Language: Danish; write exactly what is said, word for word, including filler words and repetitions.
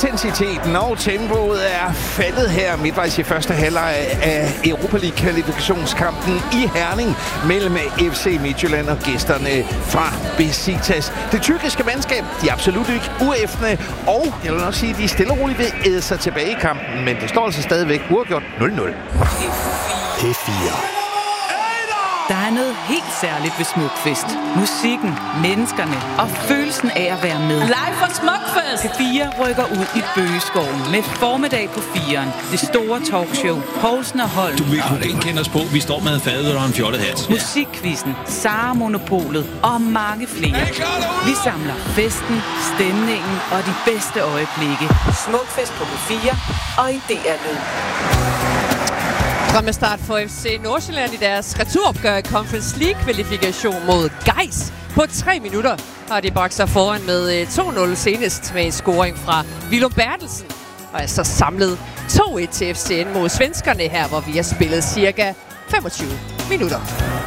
Intensiteten og tempoet er faldet her midtvejs i første halvleg af Europa League-kvalifikationskampen i Herning mellem F C Midtjylland og gæsterne fra Besiktas. Det tyrkiske mandskab, de er absolut ikke uæftende, og jeg vil også sige, at de er stille og roligt ved at æde sig tilbage i kampen, men det står altså stadigvæk uafgjort nul nul. P fire. Der er noget helt særligt ved Smukfest. Musikken, menneskerne og følelsen af at være med. Live fra Smukfest! P fire rykker ud i bøgeskoven med formiddag på firen. Det store talkshow, Poulsen og Holm. Du vil kunne genkende os på, vi står med fadet og en fjollet hat. Musikquizzen, Sara Monopolet og mange flere. Vi samler festen, stemningen og de bedste øjeblikke. Smukfest på P fire og i D R-lyd. Drømmestart for F C Nordsjælland i deres returopgør i Conference League-kvalifikation mod Gais. På tre minutter har de bragt sig foran med to nul senest med en scoring fra Willum Bertelsen. Og altså samlet to et til F C N mod svenskerne her, hvor vi har spillet cirka femogtyve minutter.